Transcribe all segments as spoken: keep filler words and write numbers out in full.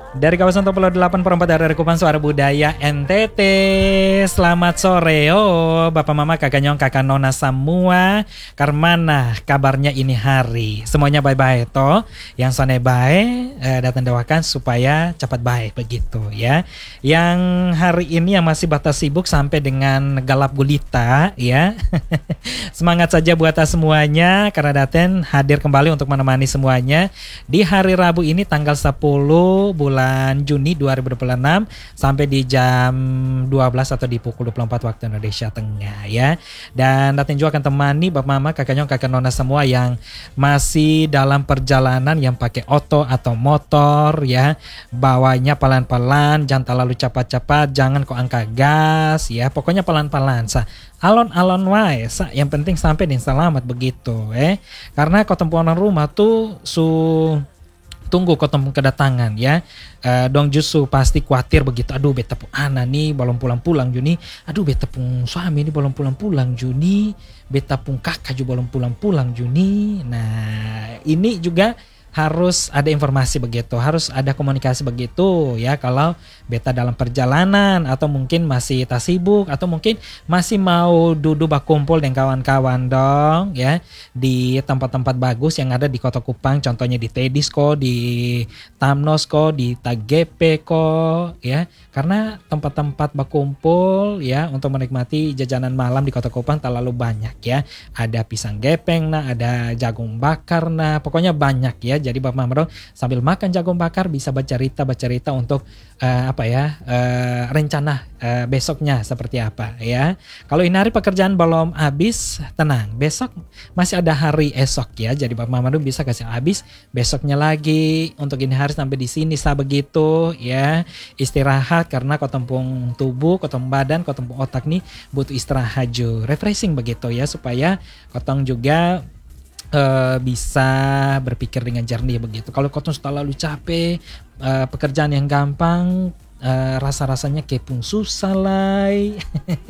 Dari kawasan enam puluh delapan koma empat dari Kupang Suara Budaya N T T. Selamat sore oh Bapak Mama Kakak Nyong Kakak Nona semua. Karmana kabarnya ini hari. Semuanya bye-bye toh. Yang sone bye eh, datang doakan supaya cepat baik begitu ya. Yang hari ini yang masih batas sibuk sampai dengan galap gulita ya. Semangat saja buat semuanya karena Daten hadir kembali untuk menemani semuanya di hari Rabu ini tanggal sepuluh bulan Juni dua ribu dua puluh enam sampai di jam dua belas atau di pukul dua puluh empat waktu Indonesia Tengah ya. Dan Daten juga akan temani Bapak Mama, Kakak Nyong, Kakak Nona semua yang masih dalam perjalanan yang pakai oto atau motor ya. Bawanya pelan-pelan, jangan terlalu cepat-cepat, jangan kok angkat gas ya. Pokoknya pelan-pelan sa. Alon-alon wae sa. Yang penting sampai dan selamat begitu eh. Karena kau tempuan rumah tuh su tunggu ketemu kedatangan ya. Uh, dong justru pasti khawatir begitu. Aduh beta pun anak nih belum pulang-pulang Juni. Aduh beta pun suami ini belum pulang-pulang Juni. Beta pun kakak juga belum pulang-pulang Juni. Nah ini juga harus ada informasi begitu, harus ada komunikasi begitu ya. Kalau beta dalam perjalanan atau mungkin masih tak sibuk atau mungkin masih mau duduk berkumpul dengan kawan-kawan dong ya di tempat-tempat bagus yang ada di Kota Kupang, contohnya di Tedisco, di Tamnosco, di Tagepe-ko ya. Karena tempat-tempat berkumpul ya untuk menikmati jajanan malam di Kota Kupang terlalu banyak ya. Ada pisang gepeng nah, ada jagung bakar nah, pokoknya banyak ya. Jadi Bapak Mama dong sambil makan jagung bakar bisa bercerita-bercerita untuk uh, apa ya uh, rencana uh, besoknya seperti apa ya. Kalau ini hari pekerjaan belum habis, tenang, besok masih ada hari esok ya. Jadi Bapak Mama dong bisa kasih habis besoknya lagi. Untuk ini hari sampai di sini sah begitu ya. Istirahat karena kau tempung tubuh, kau tempung badan, kau tempung otak nih butuh istirahat juga, refreshing begitu ya supaya kotong juga Uh, bisa berpikir dengan jernih begitu. Kalau kotong sudah lalu capek, uh, pekerjaan yang gampang, uh, rasa-rasanya kepung susah lai.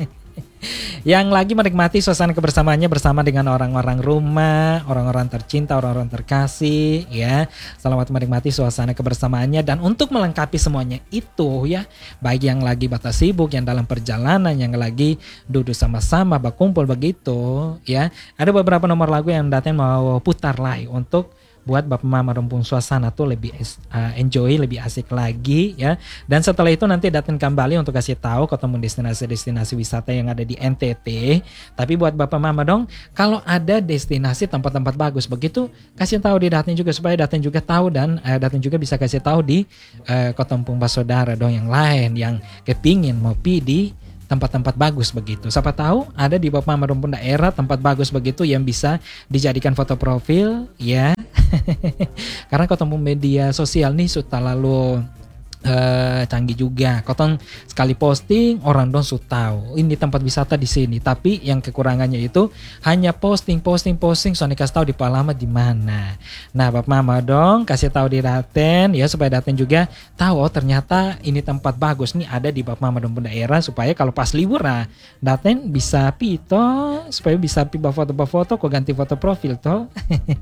Yang lagi menikmati suasana kebersamaannya bersama dengan orang-orang rumah, orang-orang tercinta, orang-orang terkasih ya. Selamat menikmati suasana kebersamaannya. Dan untuk melengkapi semuanya itu ya, baik yang lagi batas sibuk, yang dalam perjalanan, yang lagi duduk sama-sama berkumpul begitu ya, ada beberapa nomor lagu yang Daten mau putar lagi untuk buat Bapak Mama Rempung suasana tuh lebih uh, enjoy, lebih asik lagi ya. Dan setelah itu nanti Daten kembali untuk kasih tahu ketemu destinasi-destinasi wisata yang ada di N T T. Tapi buat Bapak Mama dong, kalau ada destinasi tempat-tempat bagus begitu, kasih tahu di Daten juga supaya Daten juga tahu dan uh, Daten juga bisa kasih tahu di uh, Kotempung Basodara dong yang lain yang kepingin mau pi di tempat-tempat bagus begitu. Siapa tahu ada di Bapak Mama Rumpun daerah tempat bagus begitu yang bisa dijadikan foto profil ya. Karena ketemu media sosial nih sudah lalu Uh, canggih juga. Kotong sekali posting orang dong sudah tahu ini tempat wisata di sini. Tapi yang kekurangannya itu hanya posting, posting, posting. Soalnya kasih tahu di alamat di mana. Nah, Bapak Mama dong kasih tahu di Daten ya supaya Daten juga tahu oh ternyata ini tempat bagus nih ada di Bapak Mama dong daerah supaya kalau pas libur nah Daten bisa pito supaya bisa pi foto-foto kok ganti foto profil toh.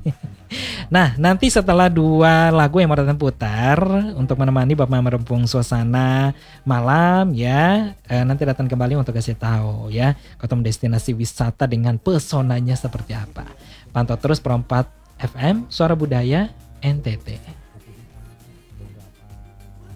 Nah, nanti setelah dua lagu yang mau Daten putar untuk menemani Bapak Mama merempung suasana malam ya, eh, nanti datang kembali untuk kasih tahu ya ketemu destinasi wisata dengan pesonanya seperti apa. Pantau terus Perempat F M Suara Budaya N T T.